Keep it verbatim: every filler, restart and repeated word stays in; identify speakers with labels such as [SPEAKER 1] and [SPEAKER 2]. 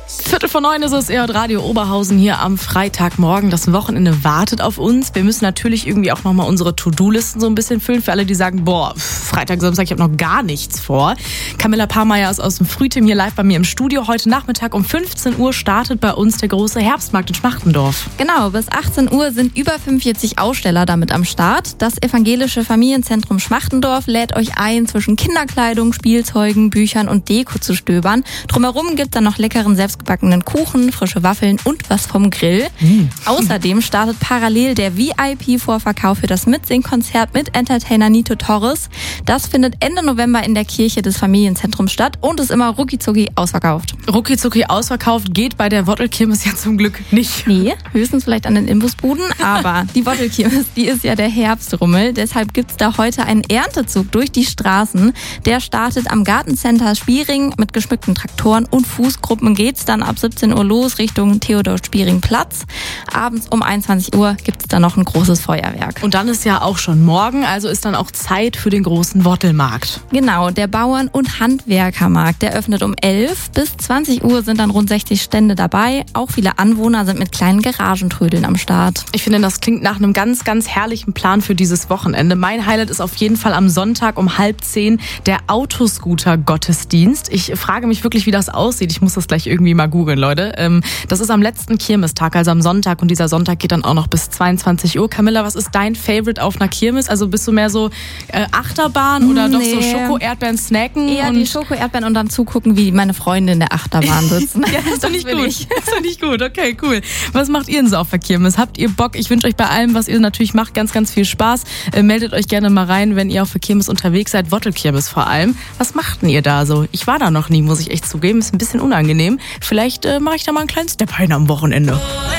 [SPEAKER 1] Viertel vor neun ist es, E J Radio Oberhausen hier am Freitagmorgen. Das Wochenende wartet auf uns. Wir müssen natürlich irgendwie auch nochmal unsere To-Do-Listen so ein bisschen füllen. Für alle, die sagen, boah, Freitag, Samstag, ich habe noch gar nichts vor. Camilla Pahrmeier ist aus dem Frühteam hier live bei mir im Studio. Heute Nachmittag um fünfzehn Uhr startet bei uns der große Herbstmarkt in Schmachtendorf.
[SPEAKER 2] Genau, bis achtzehn Uhr sind über fünfundvierzig Aussteller damit am Start. Das evangelische Familienzentrum Schmachtendorf lädt euch ein, zwischen Kinderkleidung, Spielzeugen, Büchern und Deko zu stöbern. Drumherum gibt es dann noch leckeren, selbstgebackenen Kuchen, frische Waffeln und was vom Grill. Mhm. Außerdem startet parallel der V I P-Vorverkauf für das Mitsingkonzert mit Entertainer Nito Torres. Das findet Ende November in der Kirche des Familienzentrums statt und ist immer rucki-zucki ausverkauft.
[SPEAKER 1] Rucki-zucki ausverkauft geht bei der Wottelkirmes ja zum Glück nicht.
[SPEAKER 2] Nee, höchstens vielleicht an den Imbusbuden, aber die Wottelkirmes, die ist ja der Herbstrummel. Deshalb gibt's da heute einen Erntezug durch die Straßen. Der startet am Gartencenter Spiering mit geschmückten Traktoren und Fußgruppen. Geht's dann ab siebzehn Uhr los Richtung Theodor-Spiering-Platz. Abends um einundzwanzig Uhr gibt's dann noch ein großes Feuerwerk.
[SPEAKER 1] Und dann ist ja auch schon morgen, also ist dann auch Zeit für den großen Wottelmarkt.
[SPEAKER 2] Genau, der Bauern- und Handwerkermarkt, der öffnet um elf. Bis zwanzig Uhr sind dann rund sechzig Stände dabei. Auch viele Anwohner sind mit kleinen Garagentrödeln am Start.
[SPEAKER 1] Ich finde, das klingt nach einem ganz, ganz herrlichen Plan für dieses Wochenende. Mein Highlight ist auf jeden Fall am Sonntag um halb zehn der Autoscooter-Gottesdienst. Ich frage mich wirklich, wie das aussieht. Ich muss das gleich irgendwie mal googeln, Leute. Das ist am letzten Kirmestag, also am Sonntag. Und dieser Sonntag geht dann auch noch bis zweiundzwanzig Uhr. Camilla, was ist dein Favorite auf einer Kirmes? Also bist du mehr so äh, Achterbahn oder nee. doch so Schoko-Erdbeeren snacken?
[SPEAKER 2] Eher
[SPEAKER 1] und
[SPEAKER 2] die Schoko-Erdbeeren und dann zugucken, wie meine Freunde in der Achterbahn sitzen.
[SPEAKER 1] Ja, das ist doch nicht gut. Ich. Das ist doch nicht gut. Okay, cool. Was macht ihr denn so auf der Kirmes? Habt ihr Bock? Ich wünsche euch bei allem, was ihr natürlich macht, ganz, ganz viel Spaß. Äh, meldet euch gerne mal rein, wenn ihr auf der Kirmes unterwegs seid. Wottelkirmes vor allem. Was macht denn ihr da so? Ich war da noch nie, muss ich echt zugeben. Ist ein bisschen unangenehm. Vielleicht äh, mache ich da mal einen kleinen Step rein am Wochenende.